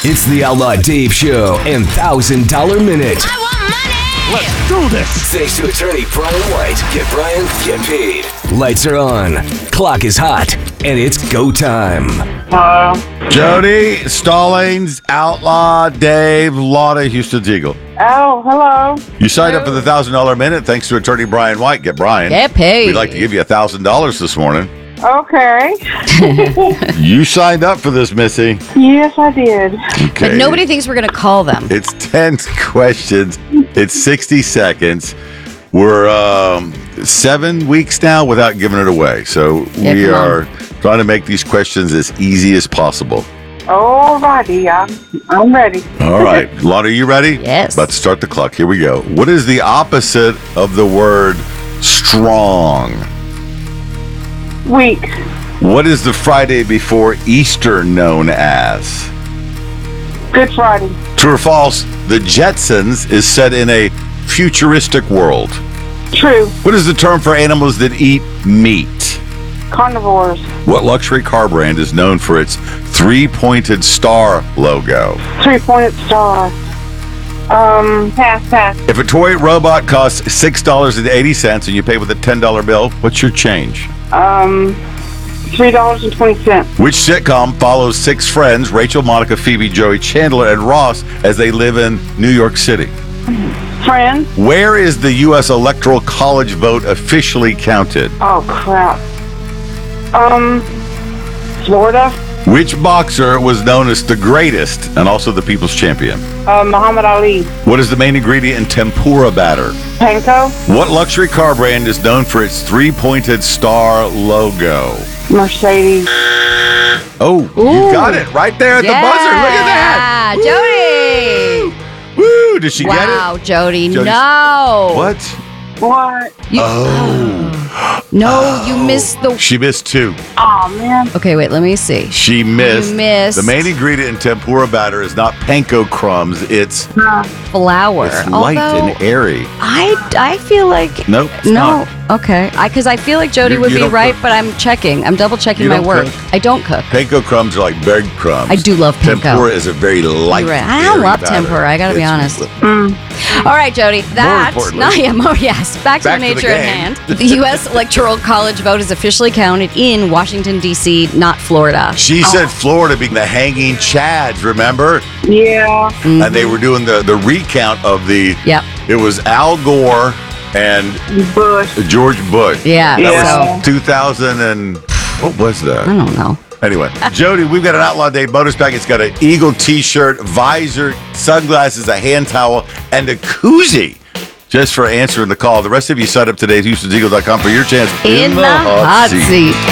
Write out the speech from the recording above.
It's the Outlaw Dave Show and $1,000 Minute. I want money! Let's do this! Thanks to attorney Brian White. Get Brian, get paid. Lights are on, clock is hot, and it's go time. Hello. Jody, Stallings, Outlaw, Dave, Lotta, Houston's Eagle. Oh, hello. You signed up for the $1,000 Minute thanks to attorney Brian White. Get Brian. Get paid. We'd like to give you $1,000 this morning. Okay. You signed up for this, Missy. Yes, I did. Okay. But nobody thinks we're going to call them. It's 10 questions. It's 60 seconds. We're 7 weeks now without giving it away. So Yeah, we come on. are trying to make these questions as easy as possible. All righty. I'm ready. All right. Lotta, are you ready? Yes. Let's start the clock. Here we go. What is the opposite of the word strong? Week. What is the Friday before Easter known as? Good Friday. True or false? The Jetsons is set in a futuristic world. True. What is the term for animals that eat meat? Carnivores. What luxury car brand is known for its three-pointed star logo? 3-pointed star. Pass. If a toy robot costs $6.80 and you pay with a $10 bill, what's your change? $3.20. Which sitcom follows six friends, Rachel, Monica, Phoebe, Joey, Chandler, and Ross, as they live in New York City? Friend. Where is the U.S. Electoral College vote officially counted? Oh, crap. Florida. Which boxer was known as the greatest and also the people's champion? Muhammad Ali. What is the main ingredient in tempura batter? Panko. What luxury car brand is known for its three-pointed star logo? Mercedes. Oh, you got it right there at the buzzer. Look at that. Jody. Woo! Did she get it? Wow, Jody. Jody's- No. What? What? No, you missed the... She missed two. Oh, man. Okay, wait, let me see. She missed. You missed. The main ingredient in tempura batter is not panko crumbs. It's Flour. light Although, and airy. I feel like... Nope. It's No. not. Okay. Because I feel like Jody You- would you be don't right, cook. but I'm checking. I'm double checking You my don't work. cook? I don't cook. Panko crumbs are like bread crumbs. I do love panko. Tempura is a very light. You're right. I don't airy love batter. tempura, I gotta be It's- honest. All right, Jody. That. importantly- Yes. Back to Back the to the nature at game. hand. The U.S. Electoral College vote is officially counted in Washington, D.C., not Florida. She said Florida being the hanging chads, remember? Yeah. And they were doing the recount of the. Yep. It was Al Gore and Bush. George Bush. Yeah. Yeah. So 2000 and what was I that? don't know. Anyway, Jody, we've got an Outlaw Day bonus pack. It's got an Eagle T-shirt, visor, sunglasses, a hand towel, and a koozie. Just for answering the call. The rest of you sign up today at Houston'sEagle.com for your chance In the hot seat.